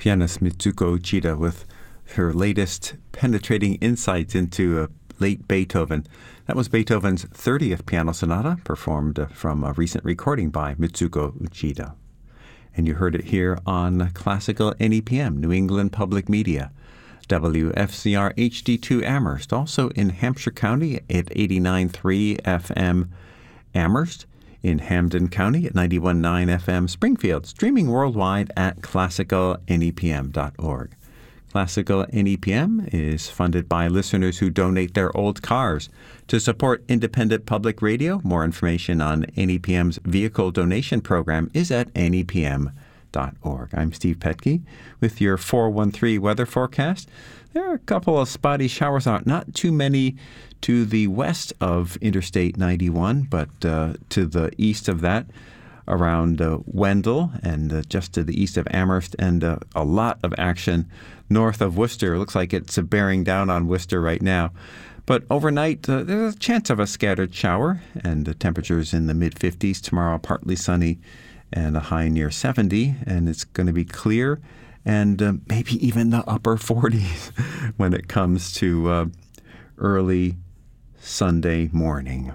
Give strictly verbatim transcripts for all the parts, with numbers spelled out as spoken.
pianist Mitsuko Uchida with her latest penetrating insights into uh, late Beethoven. That was Beethoven's thirtieth Piano Sonata, performed uh, from a recent recording by Mitsuko Uchida. And you heard it here on Classical N E P M, New England Public Media, W F C R H D two Amherst, also in Hampshire County at eighty-nine point three F M Amherst, in Hamden County at ninety-one point nine F M Springfield, streaming worldwide at classical N E P M dot org. Classical N E P M is funded by listeners who donate their old cars to support independent public radio. More information on N E P M's vehicle donation program is at N E P M dot org. I'm Steve Petke with your four one three weather forecast. There are a couple of spotty showers out, not too many to the west of Interstate ninety-one, but uh, to the east of that, around uh, Wendell and uh, just to the east of Amherst, and uh, a lot of action north of Worcester. It looks like it's uh, bearing down on Worcester right now. But overnight, uh, there's a chance of a scattered shower, and the temperatures in the mid fifties. Tomorrow, partly sunny and a high near seventy, and it's going to be clear and uh, maybe even the upper forties when it comes to uh, early Sunday morning.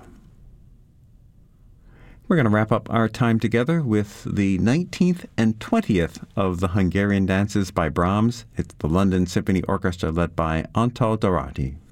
We're going to wrap up our time together with the nineteenth and twentieth of the Hungarian dances by Brahms. It's the London Symphony Orchestra led by Antal Dorati.